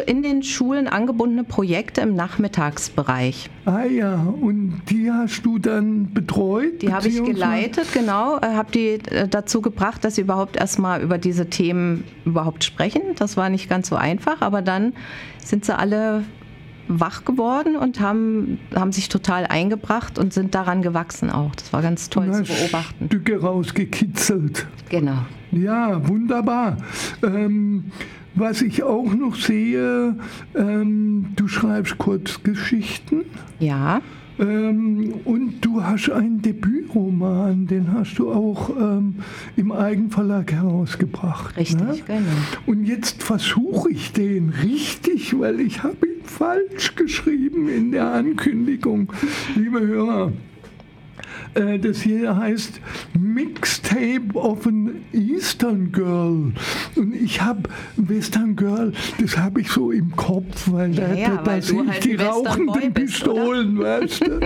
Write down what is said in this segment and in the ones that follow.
in den Schulen angebundene Projekte im Nachmittagsbereich. Ah ja, und die hast du dann betreut? Die habe ich geleitet, genau. Habe die dazu gebracht, dass sie überhaupt erstmal über diese Themen überhaupt sprechen. Das war nicht ganz so einfach, aber dann sind sie alle wach geworden und haben sich total eingebracht und sind daran gewachsen auch. Das war ganz toll zu beobachten. Stücke rausgekitzelt. Genau. Ja, wunderbar. Was ich auch noch sehe, du schreibst Kurzgeschichten. Ja. Und du hast einen Debütroman, den hast du auch im Eigenverlag herausgebracht. Richtig, ne? genau. Und jetzt versuche ich den richtig, weil ich habe ihn falsch geschrieben in der Ankündigung. Liebe Hörer, das hier heißt Mixtape of an Eastern Girl. Und ich habe Western Girl, das habe ich so im Kopf, weil da sehe ich die rauchenden Pistolen, weißt du?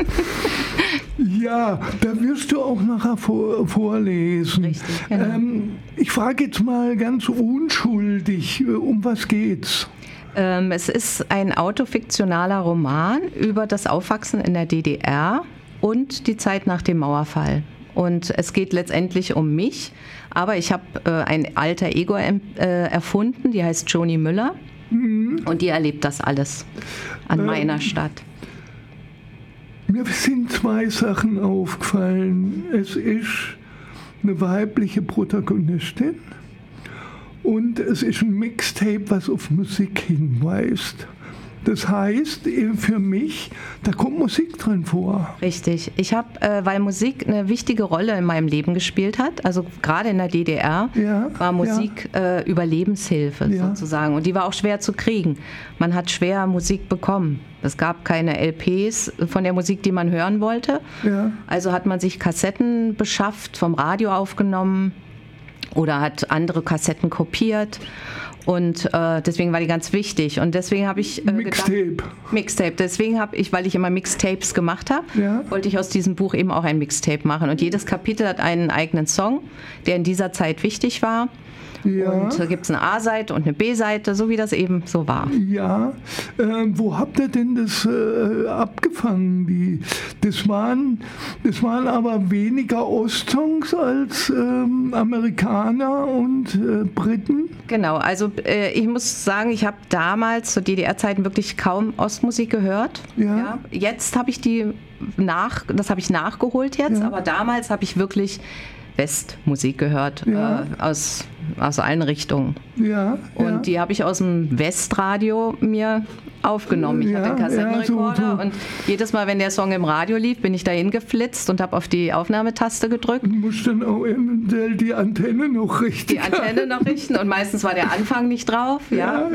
Ja, da wirst du auch nachher vorlesen. Richtig, genau. Ich frage jetzt mal ganz unschuldig, um was geht's? Es ist ein autofiktionaler Roman über das Aufwachsen in der DDR und die Zeit nach dem Mauerfall. Und es geht letztendlich um mich, aber ich habe ein alter Ego erfunden, die heißt Joni Müller und die erlebt das alles an meiner Stadt. Mir sind zwei Sachen aufgefallen. Es ist eine weibliche Protagonistin und es ist ein Mixtape, was auf Musik hinweist. Das heißt, für mich, da kommt Musik drin vor. Richtig. Ich habe, weil Musik eine wichtige Rolle in meinem Leben gespielt hat, also gerade in der DDR, war Musik Überlebenshilfe sozusagen. Und die war auch schwer zu kriegen. Man hat schwer Musik bekommen. Es gab keine LPs von der Musik, die man hören wollte. Ja. Also hat man sich Kassetten beschafft, vom Radio aufgenommen oder hat andere Kassetten kopiert. Und deswegen war die ganz wichtig. Und deswegen habe ich Mixtape. Deswegen habe ich, weil ich immer Mixtapes gemacht habe, wollte ich aus diesem Buch eben auch ein Mixtape machen. Und jedes Kapitel hat einen eigenen Song, der in dieser Zeit wichtig war. Ja. Und da gibt es eine A-Seite und eine B-Seite, so wie das eben so war. Ja, wo habt ihr denn das abgefangen? Das waren aber weniger Ostsongs als Amerikaner und Briten? Genau, also ich muss sagen, ich habe damals zu DDR-Zeiten wirklich kaum Ostmusik gehört. Ja. Jetzt habe ich das habe ich nachgeholt jetzt, aber damals habe ich wirklich Westmusik gehört, aus allen Richtungen. Ja, und die habe ich aus dem Westradio mir aufgenommen. Ich hatte einen Kassettenrekorder und jedes Mal, wenn der Song im Radio lief, bin ich dahin geflitzt und habe auf die Aufnahmetaste gedrückt. Du musst dann auch die Antenne noch richten. Die Antenne noch richten und meistens war der Anfang nicht drauf. Ja.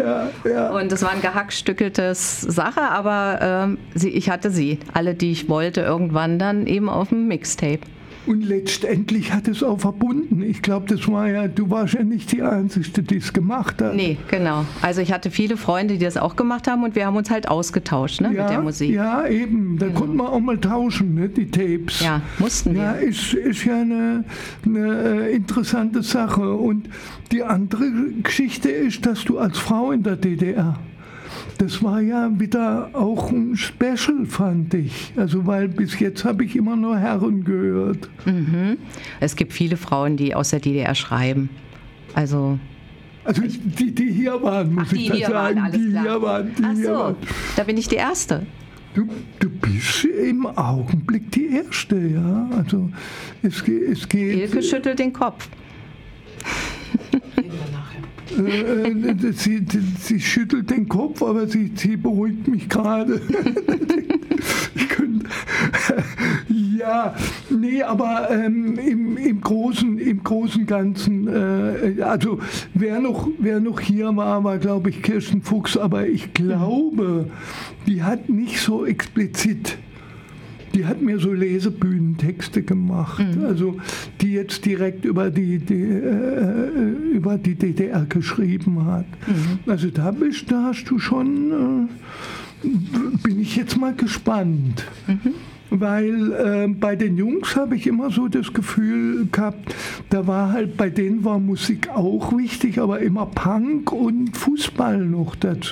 Und das war ein gehackstückeltes Sache, aber ich hatte sie, alle, die ich wollte, irgendwann dann eben auf dem Mixtape. Und letztendlich hat es auch verbunden. Ich glaube, du warst ja nicht die Einzige, die es gemacht hat. Nee, genau. Also ich hatte viele Freunde, die das auch gemacht haben und wir haben uns halt ausgetauscht mit der Musik. Ja, eben. Da konnte man auch mal tauschen, ne, die Tapes. Ja, mussten wir. Ja, ist ja eine interessante Sache. Und die andere Geschichte ist, dass du als Frau in der DDR, das war ja wieder auch ein Special, fand ich. Also, weil bis jetzt habe ich immer nur Herren gehört. Mhm. Es gibt viele Frauen, die aus der DDR schreiben. Also die hier waren, muss ich da sagen. Die hier waren. Da bin ich die Erste. Du bist im Augenblick die Erste, ja. Also es geht. Ilke schüttelt den Kopf. Sie schüttelt den Kopf, aber sie beruhigt mich gerade. Aber im Großen Ganzen, also wer noch hier war, glaube ich, Kirsten Fuchs, aber ich glaube, die hat nicht so explizit. Die hat mir so Lesebühnentexte gemacht, also die jetzt direkt über die DDR geschrieben hat. Also da hast du schon, bin ich jetzt mal gespannt. Weil bei den Jungs habe ich immer so das Gefühl gehabt, bei denen war Musik auch wichtig, aber immer Punk und Fußball noch dazu.